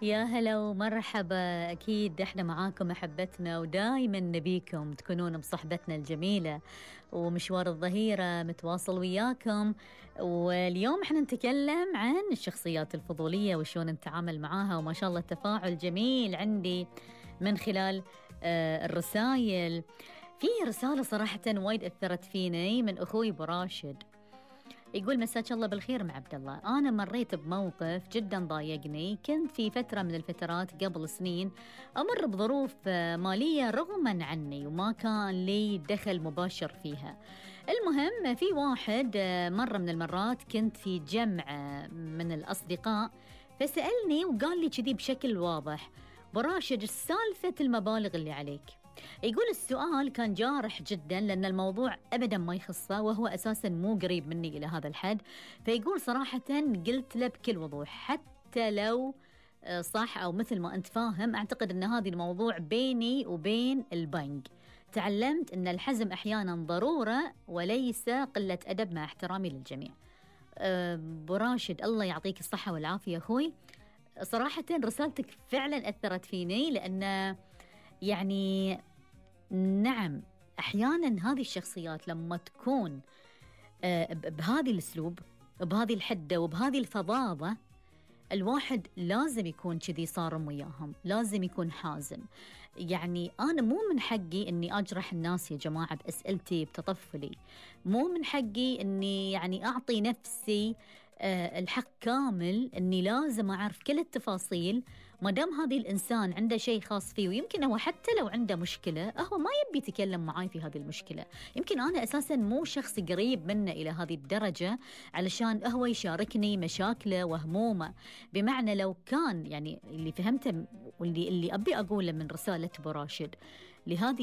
يا هلا ومرحبا. أكيد إحنا معاكم أحبتنا ودايما نبيكم تكونون بصحبتنا الجميلة، ومشوار الظهيرة متواصل وياكم. واليوم إحنا نتكلم عن الشخصيات الفضولية وشون نتعامل معاها، وما شاء الله التفاعل جميل عندي من خلال الرسائل. في رسالة صراحة وايد أثرت فيني من أخوي أبو راشد، يقول مساك الله بالخير مع عبد الله. أنا مريت بموقف جدا ضايقني. كنت في فترة من الفترات قبل سنين أمر بظروف مالية رغما عني وما كان لي دخل مباشر فيها. المهم في واحد مرة من المرات كنت في جمع من الأصدقاء، فسألني وقال لي كذي بشكل واضح: براشد سالفة المبالغ اللي عليك. يقول السؤال كان جارح جدا لأن الموضوع أبدا ما يخصه، وهو أساسا مو قريب مني إلى هذا الحد. فيقول صراحة قلت له بكل وضوح، حتى لو صح أو مثل ما أنت فاهم، أعتقد أن هذا الموضوع بيني وبين البنك. تعلمت أن الحزم أحيانا ضرورة وليس قلة أدب، مع احترامي للجميع. براشد الله يعطيك الصحة والعافية أخوي. صراحة رسالتك فعلا أثرت فيني، لأن يعني نعم أحيانا هذه الشخصيات لما تكون بهذه الأسلوب، بهذه الحدة وبهذه الفظاظة، الواحد لازم يكون كذي صارم وياهم، لازم يكون حازم. يعني أنا مو من حقي أني أجرح الناس يا جماعة بأسئلتي بتطفلي، مو من حقي أني يعني أعطي نفسي الحق كامل أني لازم أعرف كل التفاصيل. ما دام هذه الإنسان عنده شيء خاص فيه، ويمكن هو حتى لو عنده مشكلة هو ما يبي يتكلم معاي في هذه المشكلة. يمكن أنا أساسا مو شخص قريب منه إلى هذه الدرجة علشان هو يشاركني مشاكله وهمومه. بمعنى لو كان يعني اللي فهمته واللي أبي أقوله من رسالة أبو راشد لهذه